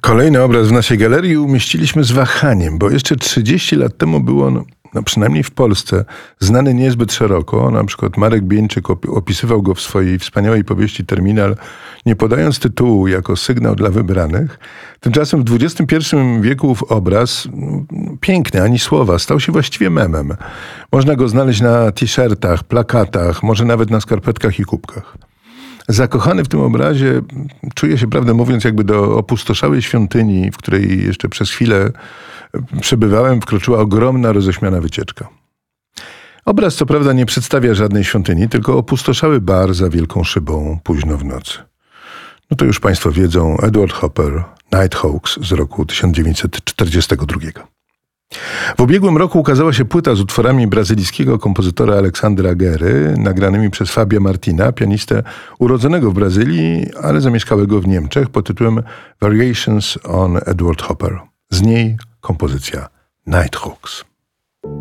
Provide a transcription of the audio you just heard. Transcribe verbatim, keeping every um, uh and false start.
Kolejny obraz w naszej galerii umieściliśmy z wahaniem, bo jeszcze trzydzieści lat temu był on, no przynajmniej w Polsce, znany niezbyt szeroko. Na przykład Marek Bieńczyk opisywał go w swojej wspaniałej powieści Terminal, nie podając tytułu jako sygnał dla wybranych. Tymczasem w dwudziestym pierwszym wieku ów obraz, piękny, ani słowa, stał się właściwie memem. Można go znaleźć na t-shirtach, plakatach, może nawet na skarpetkach i kubkach. Zakochany w tym obrazie czuje się, prawdę mówiąc, jakby do opustoszałej świątyni, w której jeszcze przez chwilę przebywałem, wkroczyła ogromna, roześmiana wycieczka. Obraz co prawda nie przedstawia żadnej świątyni, tylko opustoszały bar za wielką szybą późno w nocy. No to już państwo wiedzą, Edward Hopper, Nighthawks z roku tysiąc dziewięćset czterdziestego drugiego. W ubiegłym roku ukazała się płyta z utworami brazylijskiego kompozytora Aleksandra Gery, nagranymi przez Fabia Martina, pianistę urodzonego w Brazylii, ale zamieszkałego w Niemczech, pod tytułem Variations on Edward Hopper. Z niej kompozycja Nighthawks.